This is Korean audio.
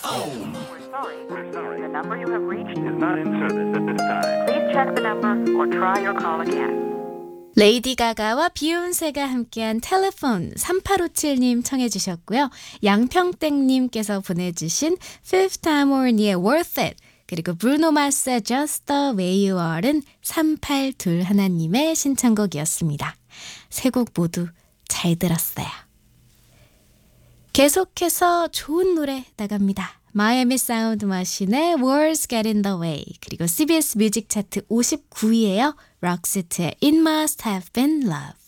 We're sorry. The number you have reached is not in service at this time. Please check the number or try your call again. 레이디 가가와 비욘세가 함께한 텔레폰 3857님 청해 주셨고요. 양평땡님께서 보내주신 Fifth Harmony의 Worth It 그리고 브루노 마스의 Just the Way You Are은 3821님의 신청곡이었습니다. 세 곡 모두 잘 들었어요. 계속해서 좋은 노래 나갑니다. 마이애미 사운드 머신의 Words Get in the Way 그리고 CBS 뮤직 차트 59위에요. 록시트의 It Must Have Been Love.